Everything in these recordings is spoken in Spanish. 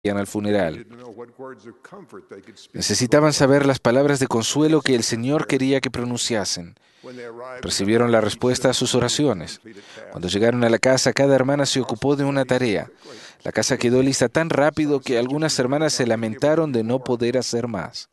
al funeral. Necesitaban saber las palabras de consuelo que el Señor quería que pronunciasen. Recibieron la respuesta a sus oraciones. Cuando llegaron a la casa, cada hermana se ocupó de una tarea. La casa quedó lista tan rápido que algunas hermanas se lamentaron de no poder hacer más.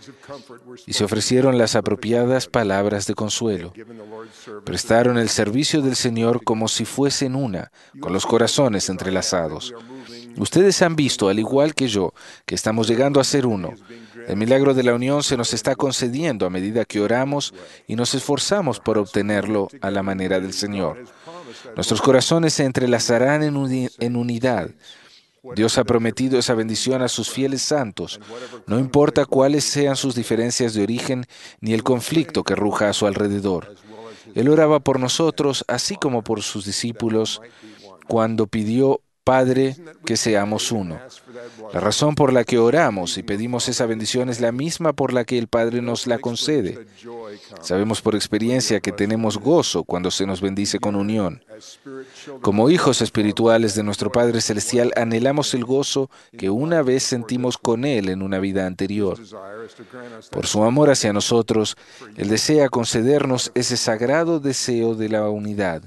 Y se ofrecieron las apropiadas palabras de consuelo. Prestaron el servicio del Señor como si fuesen una, con los corazones entrelazados. Ustedes han visto, al igual que yo, que estamos llegando a ser uno. El milagro de la unión se nos está concediendo a medida que oramos y nos esforzamos por obtenerlo a la manera del Señor. Nuestros corazones se entrelazarán en unidad. Dios ha prometido esa bendición a sus fieles santos, no importa cuáles sean sus diferencias de origen ni el conflicto que ruja a su alrededor. Él oraba por nosotros, así como por sus discípulos, cuando pidió, Padre, que seamos uno. La razón por la que oramos y pedimos esa bendición es la misma por la que el Padre nos la concede. Sabemos por experiencia que tenemos gozo cuando se nos bendice con unión. Como hijos espirituales de nuestro Padre Celestial, anhelamos el gozo que una vez sentimos con Él en una vida anterior. Por su amor hacia nosotros, Él desea concedernos ese sagrado deseo de la unidad.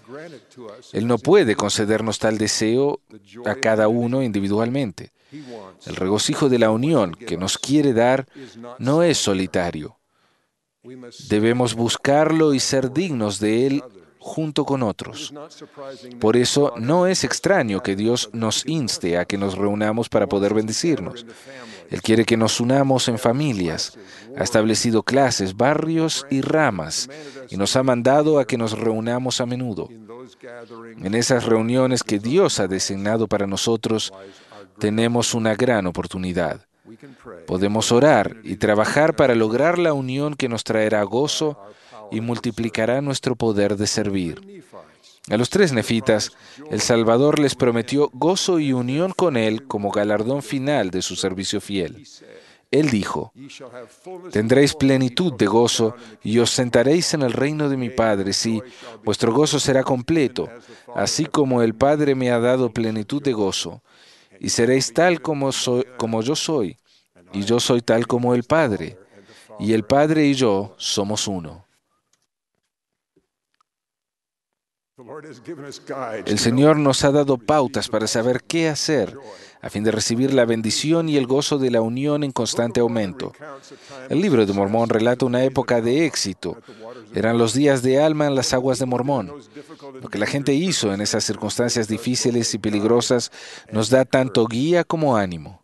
Él no puede concedernos tal deseo a cada uno individualmente. El regocijo de la unión que nos quiere dar no es solitario. Debemos buscarlo y ser dignos de él junto con otros. Por eso no es extraño que Dios nos inste a que nos reunamos para poder bendecirnos. Él quiere que nos unamos en familias, ha establecido clases, barrios y ramas, y nos ha mandado a que nos reunamos a menudo. En esas reuniones que Dios ha designado para nosotros, tenemos una gran oportunidad. Podemos orar y trabajar para lograr la unión que nos traerá gozo y multiplicará nuestro poder de servir. A los 3 nefitas, el Salvador les prometió gozo y unión con Él como galardón final de su servicio fiel. Él dijo, tendréis plenitud de gozo y os sentaréis en el reino de mi Padre. Sí, vuestro gozo será completo, así como el Padre me ha dado plenitud de gozo. Y seréis tal como yo soy, y yo soy tal como el Padre, y el Padre y yo somos uno. El Señor nos ha dado pautas para saber qué hacer a fin de recibir la bendición y el gozo de la unión en constante aumento. El libro de Mormón relata una época de éxito. Eran los días de Alma en las aguas de Mormón. Lo que la gente hizo en esas circunstancias difíciles y peligrosas nos da tanto guía como ánimo.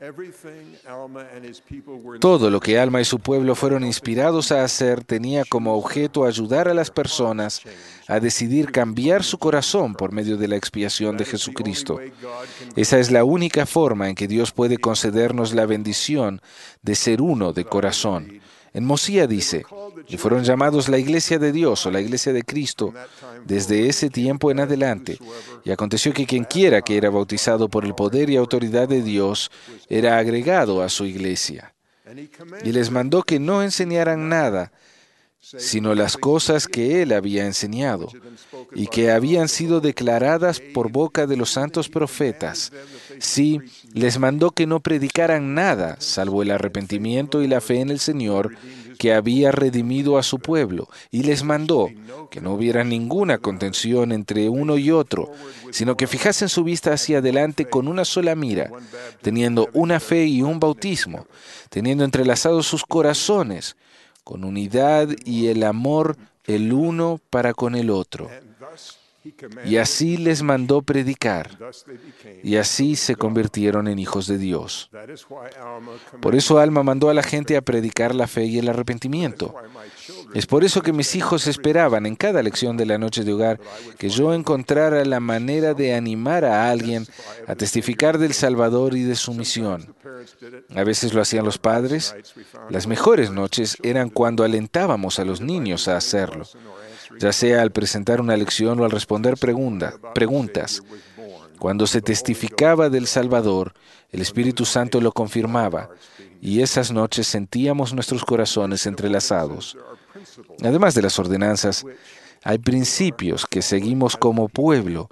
Todo lo que Alma y su pueblo fueron inspirados a hacer tenía como objeto ayudar a las personas a decidir cambiar su corazón por medio de la expiación de Jesucristo. Esa es la única forma en que Dios puede concedernos la bendición de ser uno de corazón. En Mosía dice, y fueron llamados la Iglesia de Dios o la Iglesia de Cristo desde ese tiempo en adelante. Y aconteció que quienquiera que era bautizado por el poder y autoridad de Dios era agregado a su Iglesia. Y les mandó que no enseñaran nada, sino las cosas que Él había enseñado, y que habían sido declaradas por boca de los santos profetas. Sí, les mandó que no predicaran nada, salvo el arrepentimiento y la fe en el Señor, que había redimido a su pueblo, y les mandó que no hubiera ninguna contención entre uno y otro, sino que fijasen su vista hacia adelante con una sola mira, teniendo una fe y un bautismo, teniendo entrelazados sus corazones, con unidad y el amor el uno para con el otro. Y así les mandó predicar, y así se convirtieron en hijos de Dios. Por eso Alma mandó a la gente a predicar la fe y el arrepentimiento. Es por eso que mis hijos esperaban en cada lección de la noche de hogar que yo encontrara la manera de animar a alguien a testificar del Salvador y de su misión. A veces lo hacían los padres. Las mejores noches eran cuando alentábamos a los niños a hacerlo, ya sea al presentar una lección o al responder preguntas. Cuando se testificaba del Salvador, el Espíritu Santo lo confirmaba, y esas noches sentíamos nuestros corazones entrelazados. Además de las ordenanzas, hay principios que seguimos como pueblo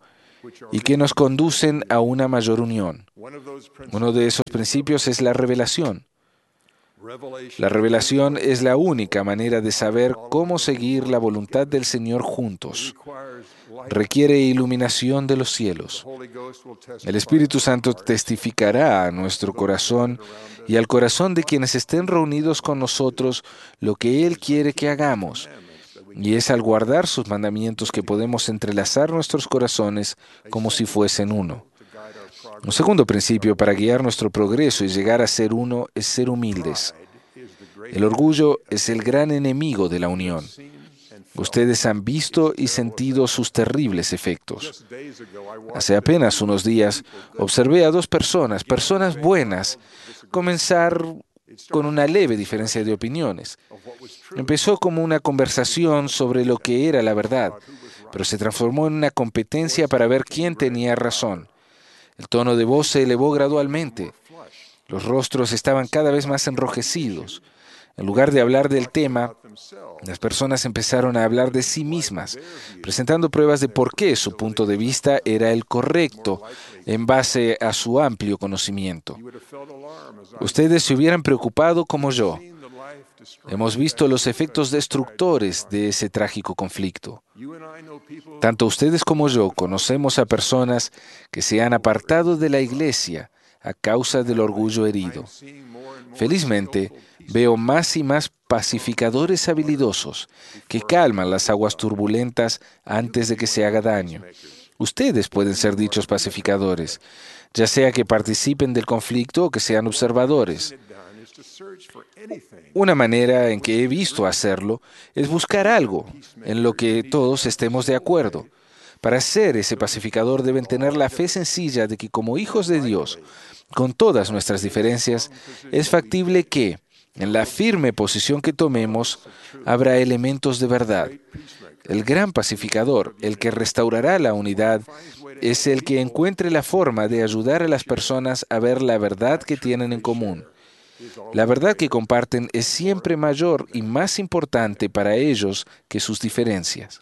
y que nos conducen a una mayor unión. Uno de esos principios es la revelación. La revelación es la única manera de saber cómo seguir la voluntad del Señor juntos. Requiere iluminación de los cielos. El Espíritu Santo testificará a nuestro corazón y al corazón de quienes estén reunidos con nosotros lo que Él quiere que hagamos. Y es al guardar sus mandamientos que podemos entrelazar nuestros corazones como si fuesen uno. Un segundo principio para guiar nuestro progreso y llegar a ser uno es ser humildes. El orgullo es el gran enemigo de la unión. Ustedes han visto y sentido sus terribles efectos. Hace apenas unos días observé a dos personas buenas, comenzar con una leve diferencia de opiniones. Empezó como una conversación sobre lo que era la verdad, pero se transformó en una competencia para ver quién tenía razón. El tono de voz se elevó gradualmente. Los rostros estaban cada vez más enrojecidos. En lugar de hablar del tema, las personas empezaron a hablar de sí mismas, presentando pruebas de por qué su punto de vista era el correcto en base a su amplio conocimiento. Ustedes se hubieran preocupado como yo. Hemos visto los efectos destructores de ese trágico conflicto. Tanto ustedes como yo conocemos a personas que se han apartado de la iglesia a causa del orgullo herido. Felizmente, veo más y más pacificadores habilidosos que calman las aguas turbulentas antes de que se haga daño. Ustedes pueden ser dichos pacificadores, ya sea que participen del conflicto o que sean observadores. Una manera en que he visto hacerlo es buscar algo en lo que todos estemos de acuerdo. Para ser ese pacificador deben tener la fe sencilla de que como hijos de Dios, con todas nuestras diferencias, es factible que, en la firme posición que tomemos, habrá elementos de verdad. El gran pacificador, el que restaurará la unidad, es el que encuentre la forma de ayudar a las personas a ver la verdad que tienen en común. La verdad que comparten es siempre mayor y más importante para ellos que sus diferencias.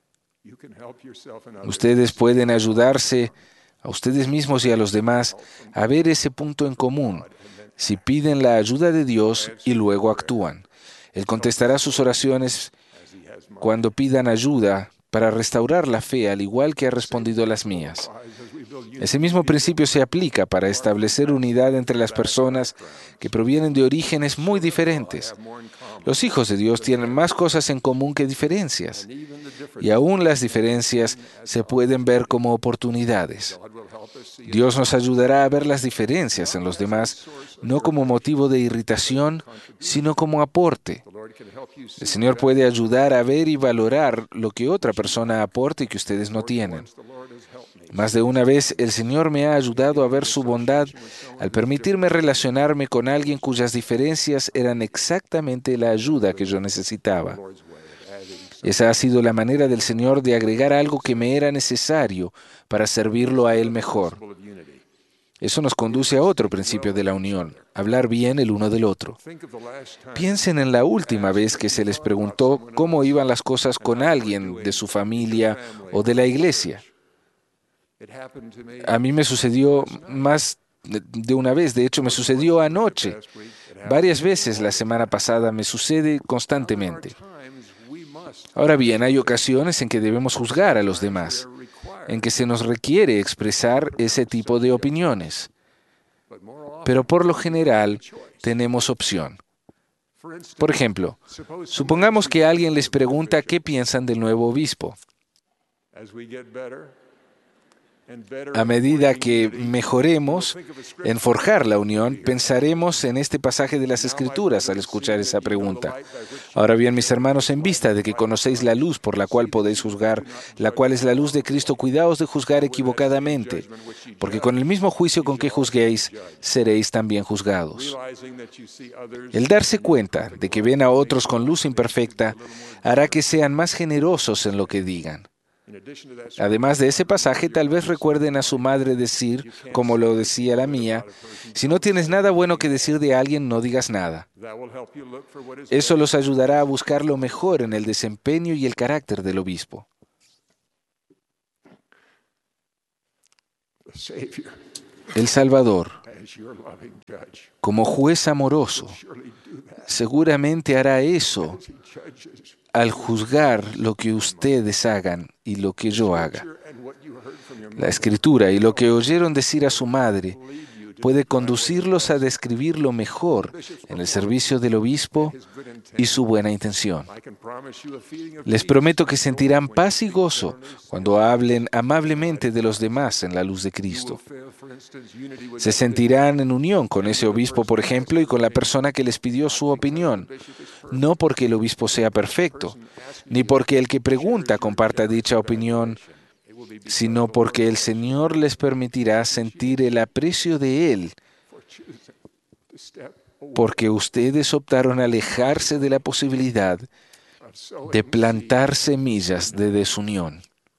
Ustedes pueden ayudarse a ustedes mismos y a los demás a ver ese punto en común si piden la ayuda de Dios y luego actúan. Él contestará sus oraciones cuando pidan ayuda para restaurar la fe, al igual que ha respondido las mías. Ese mismo principio se aplica para establecer unidad entre las personas que provienen de orígenes muy diferentes. Los hijos de Dios tienen más cosas en común que diferencias, y aún las diferencias se pueden ver como oportunidades. Dios nos ayudará a ver las diferencias en los demás, no como motivo de irritación, sino como aporte. El Señor puede ayudar a ver y valorar lo que otra persona aporta y que ustedes no tienen. Más de una vez el Señor me ha ayudado a ver su bondad al permitirme relacionarme con alguien cuyas diferencias eran exactamente la ayuda que yo necesitaba. Esa ha sido la manera del Señor de agregar algo que me era necesario para servirlo a Él mejor. Eso nos conduce a otro principio de la unión, hablar bien el uno del otro. Piensen en la última vez que se les preguntó cómo iban las cosas con alguien de su familia o de la iglesia. A mí me sucedió más de una vez, de hecho me sucedió anoche. Varias veces la semana pasada, me sucede constantemente. Ahora bien, hay ocasiones en que debemos juzgar a los demás, en que se nos requiere expresar ese tipo de opiniones. Pero por lo general tenemos opción. Por ejemplo, supongamos que alguien les pregunta qué piensan del nuevo obispo. A medida que mejoremos en forjar la unión, pensaremos en este pasaje de las Escrituras al escuchar esa pregunta. Ahora bien, mis hermanos, en vista de que conocéis la luz por la cual podéis juzgar, la cual es la luz de Cristo, cuidaos de juzgar equivocadamente, porque con el mismo juicio con que juzguéis, seréis también juzgados. El darse cuenta de que ven a otros con luz imperfecta hará que sean más generosos en lo que digan. Además de ese pasaje, tal vez recuerden a su madre decir, como lo decía la mía, si no tienes nada bueno que decir de alguien, no digas nada. Eso los ayudará a buscar lo mejor en el desempeño y el carácter del obispo. el Salvador, como juez amoroso, seguramente hará eso al juzgar lo que ustedes hagan y lo que yo haga. La Escritura y lo que oyeron decir a su madre puede conducirlos a describir lo mejor en el servicio del obispo y su buena intención. Les prometo que sentirán paz y gozo cuando hablen amablemente de los demás en la luz de Cristo. Se sentirán en unión con ese obispo, por ejemplo, y con la persona que les pidió su opinión, no porque el obispo sea perfecto, ni porque el que pregunta comparta dicha opinión, sino porque el Señor les permitirá sentir el aprecio de Él, porque ustedes optaron a alejarse de la posibilidad de plantar semillas de desunión.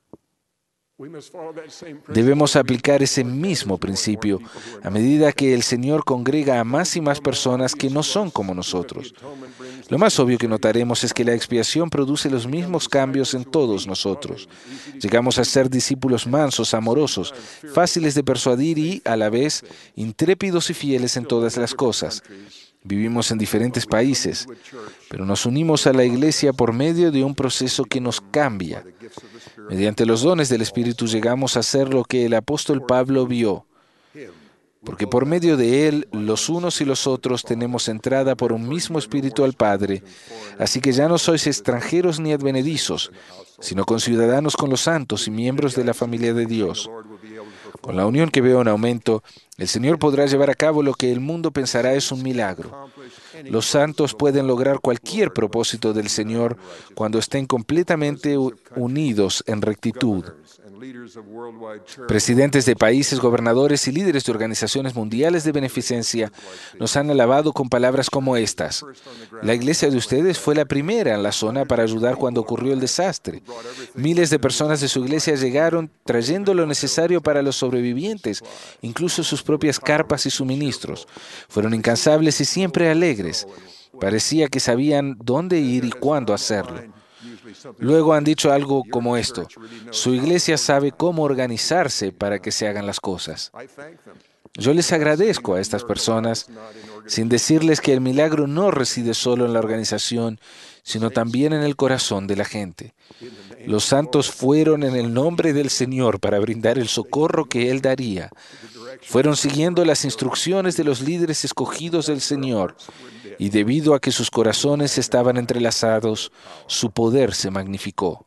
Debemos aplicar ese mismo principio a medida que el Señor congrega a más y más personas que no son como nosotros. Lo más obvio que notaremos es que la expiación produce los mismos cambios en todos nosotros. Llegamos a ser discípulos mansos, amorosos, fáciles de persuadir y, a la vez, intrépidos y fieles en todas las cosas. Vivimos en diferentes países, pero nos unimos a la Iglesia por medio de un proceso que nos cambia. Mediante los dones del Espíritu llegamos a ser lo que el apóstol Pablo vio, porque por medio de Él, los unos y los otros tenemos entrada por un mismo Espíritu al Padre. Así que ya no sois extranjeros ni advenedizos, sino conciudadanos con los santos y miembros de la familia de Dios. Con la unión que veo en aumento, el Señor podrá llevar a cabo lo que el mundo pensará es un milagro. Los santos pueden lograr cualquier propósito del Señor cuando estén completamente unidos en rectitud. Presidentes de países, gobernadores y líderes de organizaciones mundiales de beneficencia nos han alabado con palabras como estas. La iglesia de ustedes fue la primera en la zona para ayudar cuando ocurrió el desastre. Miles de personas de su iglesia llegaron trayendo lo necesario para los sobrevivientes, incluso sus propias carpas y suministros. Fueron incansables y siempre alegres. Parecía que sabían dónde ir y cuándo hacerlo. Luego han dicho algo como esto: su iglesia sabe cómo organizarse para que se hagan las cosas. Yo les agradezco a estas personas, sin decirles que el milagro no reside solo en la organización, sino también en el corazón de la gente. Los santos fueron en el nombre del Señor para brindar el socorro que Él daría. Fueron siguiendo las instrucciones de los líderes escogidos del Señor, y debido a que sus corazones estaban entrelazados, su poder se magnificó.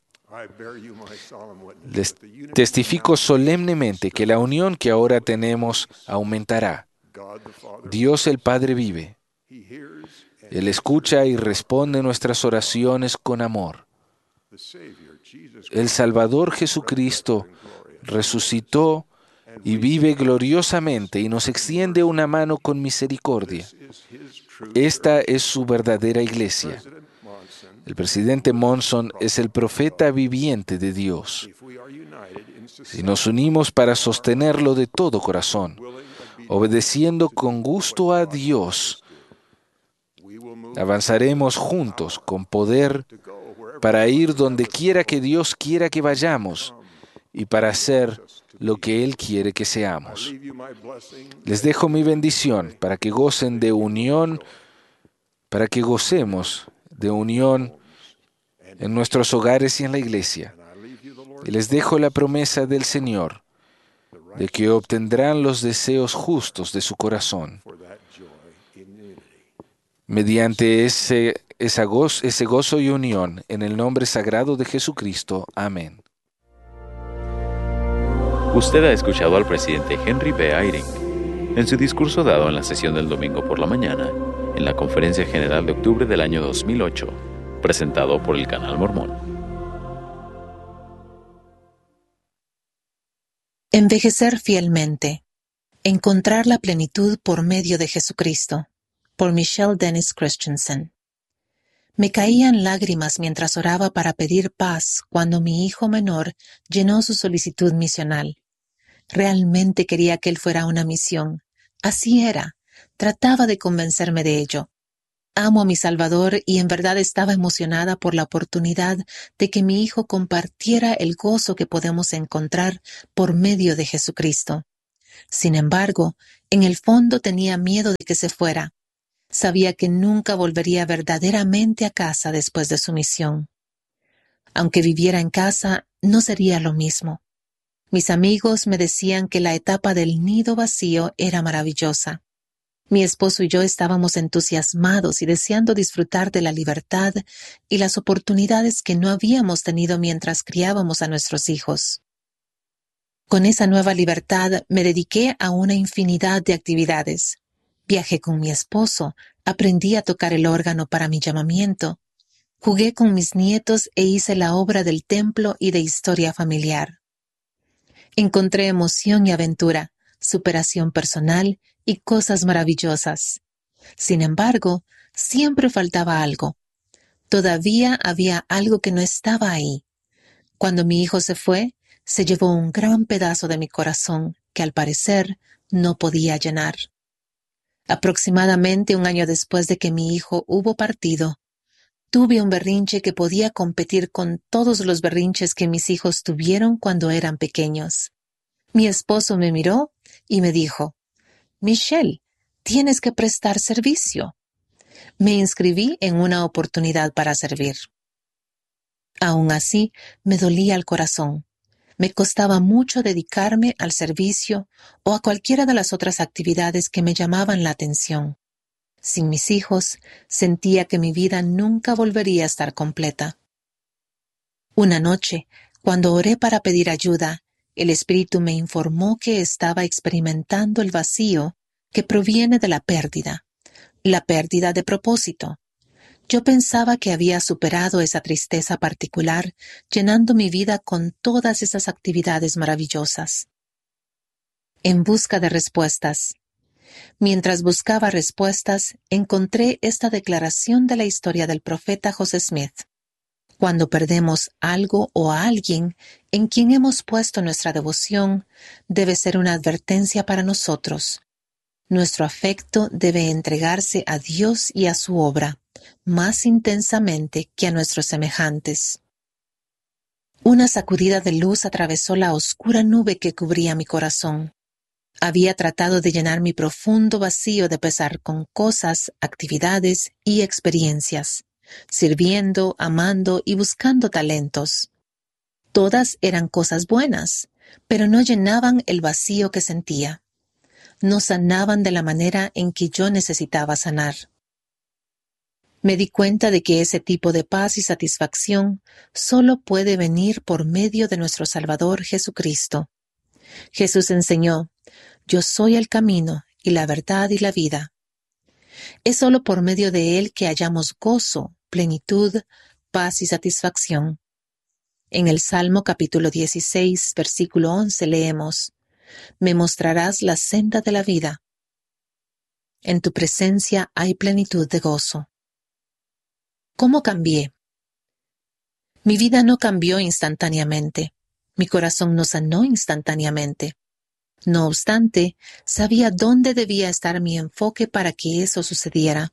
Les testifico solemnemente que la unión que ahora tenemos aumentará. Dios el Padre vive. Él escucha y responde nuestras oraciones con amor. El Salvador Jesucristo resucitó y vive gloriosamente y nos extiende una mano con misericordia. Esta es su verdadera iglesia. El presidente Monson es el profeta viviente de Dios. Si nos unimos para sostenerlo de todo corazón, obedeciendo con gusto a Dios, avanzaremos juntos con poder para ir donde quiera que Dios quiera que vayamos y para hacer lo que Él quiere que seamos. Les dejo mi bendición para que gocen de unión, para que gocemos de unión en nuestros hogares y en la iglesia. Y les dejo la promesa del Señor de que obtendrán los deseos justos de su corazón mediante ese gozo y unión en el nombre sagrado de Jesucristo. Amén. Usted ha escuchado al presidente Henry B. Eyring en su discurso dado en la sesión del domingo por la mañana en la Conferencia General de octubre del año 2008, presentado por el Canal Mormón. Envejecer fielmente. Encontrar la plenitud por medio de Jesucristo. Por Michelle Dennis Christensen. Me caían lágrimas mientras oraba para pedir paz cuando mi hijo menor llenó su solicitud misional. Realmente quería que él fuera a una misión. Así era. Trataba de convencerme de ello. Amo a mi Salvador y en verdad estaba emocionada por la oportunidad de que mi hijo compartiera el gozo que podemos encontrar por medio de Jesucristo. Sin embargo, en el fondo tenía miedo de que se fuera. Sabía que nunca volvería verdaderamente a casa después de su misión. Aunque viviera en casa, no sería lo mismo. Mis amigos me decían que la etapa del nido vacío era maravillosa. Mi esposo y yo estábamos entusiasmados y deseando disfrutar de la libertad y las oportunidades que no habíamos tenido mientras criábamos a nuestros hijos. Con esa nueva libertad me dediqué a una infinidad de actividades. Viajé con mi esposo, aprendí a tocar el órgano para mi llamamiento, jugué con mis nietos e hice la obra del templo y de historia familiar. Encontré emoción y aventura, superación personal y cosas maravillosas. Sin embargo, siempre faltaba algo. Todavía había algo que no estaba ahí. Cuando mi hijo se fue, se llevó un gran pedazo de mi corazón que al parecer no podía llenar. Aproximadamente un año después de que mi hijo hubo partido, tuve un berrinche que podía competir con todos los berrinches que mis hijos tuvieron cuando eran pequeños. Mi esposo me miró y me dijo: «Michelle, tienes que prestar servicio». Me inscribí en una oportunidad para servir. Aún así, me dolía el corazón. Me costaba mucho dedicarme al servicio o a cualquiera de las otras actividades que me llamaban la atención. Sin mis hijos, sentía que mi vida nunca volvería a estar completa. Una noche, cuando oré para pedir ayuda, el Espíritu me informó que estaba experimentando el vacío que proviene de la pérdida de propósito. Yo pensaba que había superado esa tristeza particular, llenando mi vida con todas esas actividades maravillosas. En busca de respuestas. Mientras buscaba respuestas, encontré esta declaración de la historia del profeta José Smith. Cuando perdemos algo o a alguien en quien hemos puesto nuestra devoción, debe ser una advertencia para nosotros. Nuestro afecto debe entregarse a Dios y a su obra, más intensamente que a nuestros semejantes. Una sacudida de luz atravesó la oscura nube que cubría mi corazón. Había tratado de llenar mi profundo vacío de pesar con cosas, actividades y experiencias, sirviendo, amando y buscando talentos. Todas eran cosas buenas, pero no llenaban el vacío que sentía. No sanaban de la manera en que yo necesitaba sanar. Me di cuenta de que ese tipo de paz y satisfacción solo puede venir por medio de nuestro Salvador Jesucristo. Jesús enseñó: «Yo soy el camino y la verdad y la vida». Es solo por medio de Él que hallamos gozo, plenitud, paz y satisfacción. En el Salmo capítulo 16, versículo 11 leemos: «Me mostrarás la senda de la vida. En tu presencia hay plenitud de gozo». ¿Cómo cambié? Mi vida no cambió instantáneamente. Mi corazón no sanó instantáneamente. No obstante, sabía dónde debía estar mi enfoque para que eso sucediera.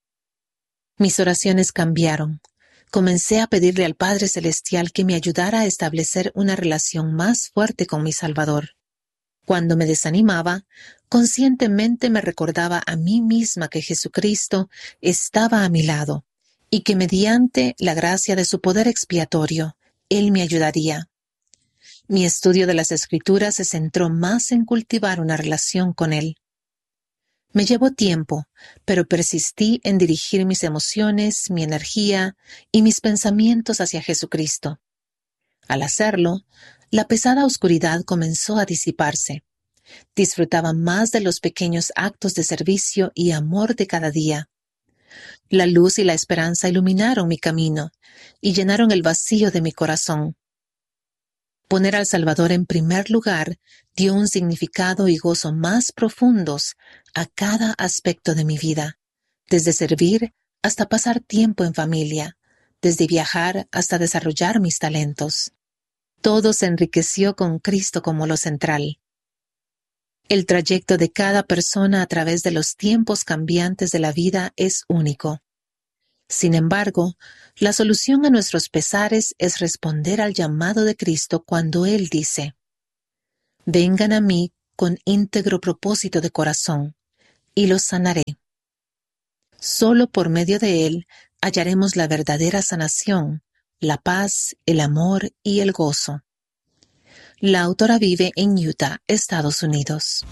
Mis oraciones cambiaron. Comencé a pedirle al Padre Celestial que me ayudara a establecer una relación más fuerte con mi Salvador. Cuando me desanimaba, conscientemente me recordaba a mí misma que Jesucristo estaba a mi lado y que mediante la gracia de su poder expiatorio, Él me ayudaría. Mi estudio de las Escrituras se centró más en cultivar una relación con Él. Me llevó tiempo, pero persistí en dirigir mis emociones, mi energía y mis pensamientos hacia Jesucristo. Al hacerlo, la pesada oscuridad comenzó a disiparse. Disfrutaba más de los pequeños actos de servicio y amor de cada día. La luz y la esperanza iluminaron mi camino y llenaron el vacío de mi corazón. Poner al Salvador en primer lugar dio un significado y gozo más profundos a cada aspecto de mi vida, desde servir hasta pasar tiempo en familia, desde viajar hasta desarrollar mis talentos. Todo se enriqueció con Cristo como lo central. El trayecto de cada persona a través de los tiempos cambiantes de la vida es único. Sin embargo, la solución a nuestros pesares es responder al llamado de Cristo cuando Él dice: «Vengan a mí con íntegro propósito de corazón, y los sanaré. Solo por medio de él hallaremos la verdadera sanación, la paz, el amor y el gozo. La autora vive en Utah, Estados Unidos.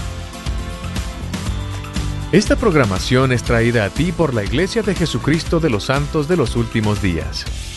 Esta programación es traída a ti por la Iglesia de Jesucristo de los Santos de los Últimos Días.